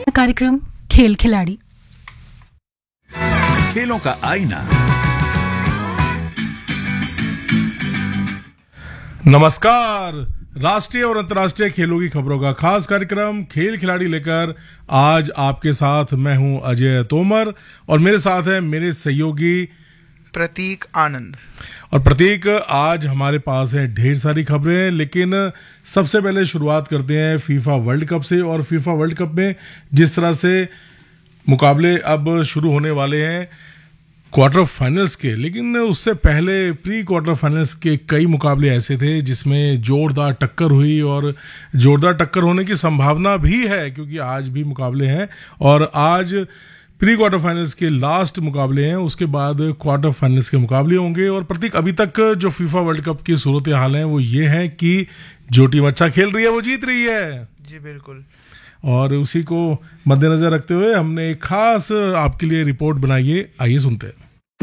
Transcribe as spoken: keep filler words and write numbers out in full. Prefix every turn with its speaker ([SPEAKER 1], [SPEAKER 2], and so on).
[SPEAKER 1] कार्यक्रम खेल खिलाड़ी,
[SPEAKER 2] खेलों का आईना।
[SPEAKER 3] नमस्कार। राष्ट्रीय और अंतर्राष्ट्रीय खेलों की खबरों का खास कार्यक्रम खेल खिलाड़ी लेकर आज आपके साथ मैं हूं अजय तोमर और मेरे साथ है मेरे सहयोगी
[SPEAKER 4] प्रतीक आनंद।
[SPEAKER 3] और प्रतीक, आज हमारे पास है ढेर सारी खबरें, लेकिन सबसे पहले शुरुआत करते हैं फीफा वर्ल्ड कप से। और फीफा वर्ल्ड कप में जिस तरह से मुकाबले अब शुरू होने वाले हैं क्वार्टर फाइनल्स के, लेकिन उससे पहले प्री क्वार्टर फाइनल्स के कई मुकाबले ऐसे थे जिसमें जोरदार टक्कर हुई और जोरदार टक्कर होने की संभावना भी है क्योंकि आज भी मुकाबले हैं। और आज प्री क्वार्टर फाइनल्स के लास्ट मुकाबले हैं, उसके बाद क्वार्टर फाइनल्स के मुकाबले होंगे। और प्रतीक, अभी तक जो फीफा वर्ल्ड कप की सूरत हाल है वो ये है कि जो टीम अच्छा खेल रही है वो जीत रही है।
[SPEAKER 4] जी बिल्कुल।
[SPEAKER 3] और उसी को मद्देनजर रखते हुए हमने एक खास आपके लिए रिपोर्ट बनाई है, आइए सुनते हैं।